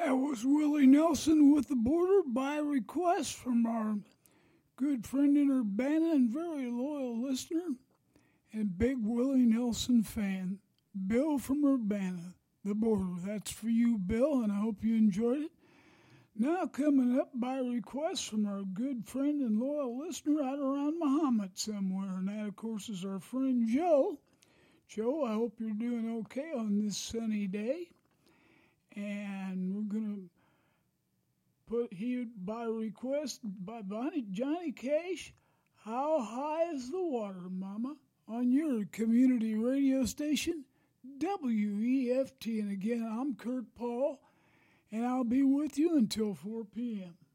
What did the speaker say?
That was Willie Nelson with the Border by request from our good friend in Urbana and very loyal listener and big Willie Nelson fan, Bill from Urbana, the Border. That's for you, Bill, and I hope you enjoyed it. Now coming up by request from our good friend and loyal listener out around Muhammad somewhere, and that, of course, is our friend Joe. Joe, I hope you're doing okay on this sunny day. And we're going to put here by request by Johnny Cash, How High is the Water, Mama, on your community radio station, WEFT. And again, I'm Kurt Paul, and I'll be with you until 4 p.m.